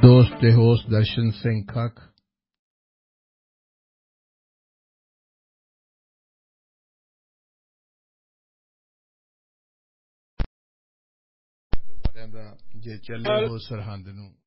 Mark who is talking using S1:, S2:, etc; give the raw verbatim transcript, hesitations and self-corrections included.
S1: ਦੋਸਤ ਤੇ ਹੋਸਟ ਦਰਸ਼ਨ ਸਿੰਘ ਖੱਖ। ਜੇ ਚੱਲੇ ਹੋ ਸਰਹੰਦ ਨੂੰ